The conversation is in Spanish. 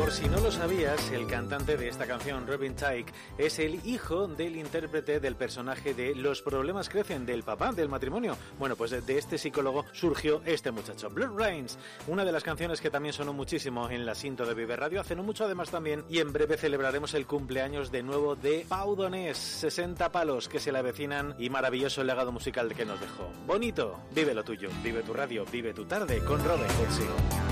Por si no lo sabías, el cantante de esta canción, Robin Thicke, es el hijo del intérprete del personaje de Los problemas crecen, del papá del matrimonio. Bueno, pues de este psicólogo surgió este muchacho. Blood Rains, una de las canciones que también sonó muchísimo en la Sinto de Vive Radio, hace no mucho además también, y en breve celebraremos el cumpleaños de nuevo de Pau Donés, 60 palos que se le avecinan y maravilloso el legado musical que nos dejó. Bonito, vive lo tuyo, vive tu radio, vive tu tarde con Robert consigo.